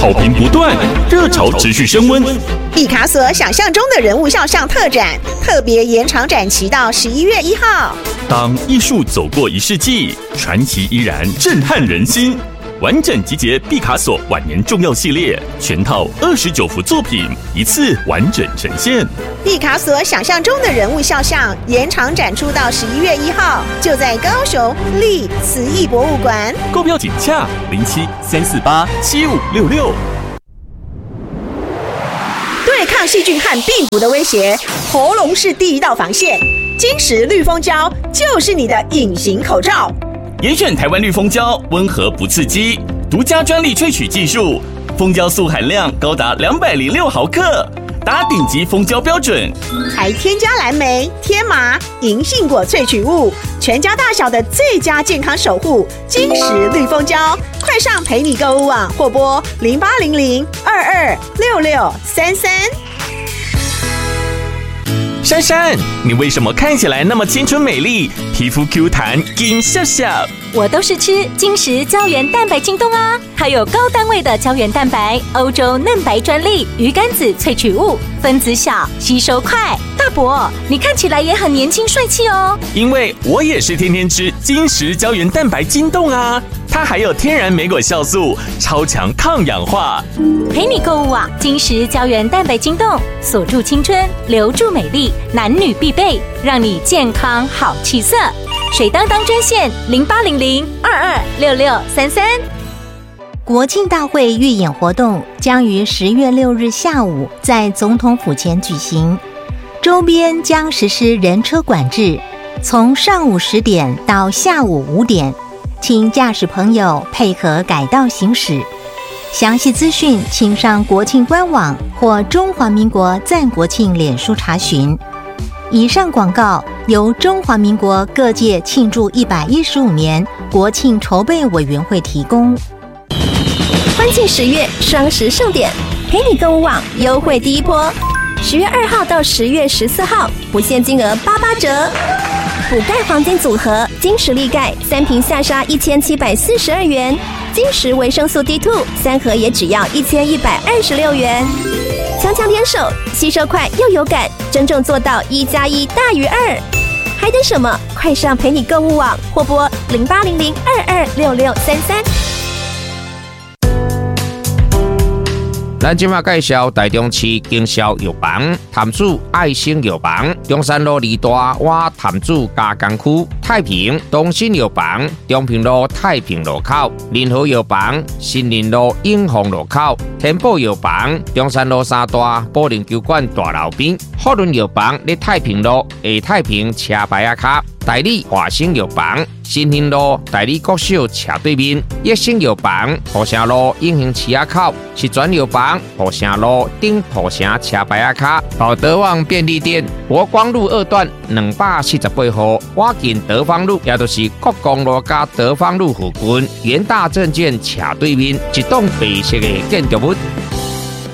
好评不断，热潮持续升温。 毕卡索想象中的人物肖像特展，特别延长展期到11月1号。 当艺术走过1世纪，传奇依然震撼人心。完整集结毕卡索晚年重要系列，全套29幅作品，一次完整呈现。 毕卡索想象中的人物肖像延长展出到11月1号，就在高雄立慈艺博物馆。 购票请洽07-348-7566。 对抗细菌和病毒的威胁，喉咙是第一道防线。金石绿蜂胶就是你的隐形口罩。 严选台湾绿蜂胶，温和不刺激，独家专利萃取技术，蜂胶素含量高达206毫克，达顶级蜂胶标准。 还添加蓝莓、天麻、银杏果萃取物，全家大小的最佳健康守护。金石绿蜂胶，快上陪你购物网或拨0800-226633。 珊珊，你为什么看起来那么青春美丽，皮肤 Q 弹，金笑笑？ 我都是吃金石胶原蛋白晶冻啊，它有高单位的胶原蛋白，欧洲嫩白专利，鱼肝子萃取物，分子小，吸收快。大伯，你看起来也很年轻帅气哦。 因为我也是天天吃金石胶原蛋白晶冻啊，它还有天然莓果酵素，超强抗氧化。 陪你购物网，金石胶原蛋白晶冻，锁住青春，留住美丽，男女必备，让你健康好气色。水当当专线0800-226633。 国庆大会预演活动将于10月6日下午在总统府前举行，周边将实施人车管制，从上午10点到下午5点，请驾驶朋友配合改道行驶。详细资讯请上国庆官网或中华民国赞国庆脸书查询。以上广告由中华民国各界庆祝115年国庆筹备委员会提供。 欢庆10月双十盛典，陪你购物网优惠第一波，10月2号到10月14号，不限金额88折。补钙黄金组合，金石力钙3瓶下杀1742元，金石维生素 D2 3盒也只要1126元。强强联手，吸收快又有感，真正做到1+1大于2。还等什么？快上陪你购物网或拨0800-226633。 咱今麦介绍台中市经销药房潭子爱心药房、中山路2大洼潭子加工区、太平东新药房、中平路太平路口、仁和药房、新林路永丰路口、天宝药房、中山路3大保龄球馆大楼边、福伦药房在太平路下太平车牌卡、台里华兴药房、新兴路台里国小斜对面、益生药房、土城路永兴市口、石泉药房、土城路顶土城车牌卡、宝德旺便利店、国光路2段248号挖近德芳路，也就是国光路加德芳路附近，元大证券斜对面一栋白色的建筑物。